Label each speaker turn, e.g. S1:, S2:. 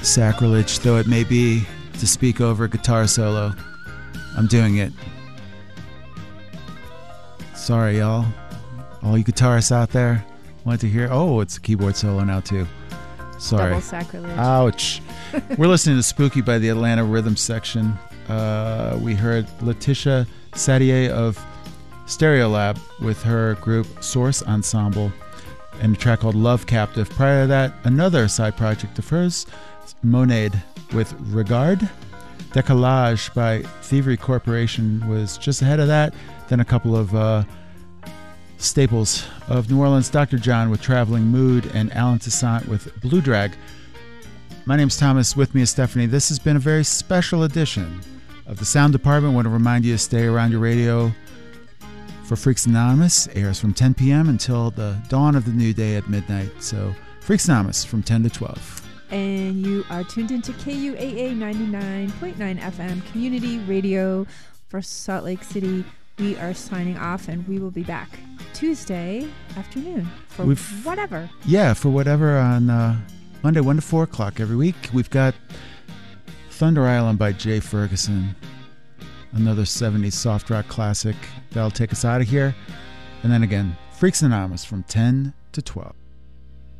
S1: Sacrilege though it may be to speak over a guitar solo, I'm doing it. Sorry, y'all. All you guitarists out there want to hear. Oh, it's a keyboard solo now too. Sorry.
S2: Double sacrilege.
S1: Ouch. We're listening to Spooky by the Atlanta Rhythm Section. We heard Letitia Sadier of Stereolab with her group Source Ensemble and a track called Love Captive. Prior to that, another side project of hers, Monade with Regard. Décalage by Thievery Corporation was just ahead of that. Then a couple of staples of New Orleans, Dr. John with Traveling Mood and Alan Toussaint with Blue Drag. My name's Thomas. With me is Stephanie. This has been a very special edition of the Sound Department. I want to remind you to stay around your radio for Freaks Anonymous. Airs from 10 p.m. until the dawn of the new day at midnight. So Freaks Anonymous from 10 to 12.
S2: And you are tuned into KUAA 99.9 FM Community Radio for Salt Lake City. We are signing off, and we will be back Tuesday afternoon for whatever. Yeah, for whatever on Monday, 1 to 4 o'clock every week. We've got Thunder Island by Jay Ferguson, another 70s soft rock classic that'll take us out of here. And then again, Freaks Anonymous from 10 to 12.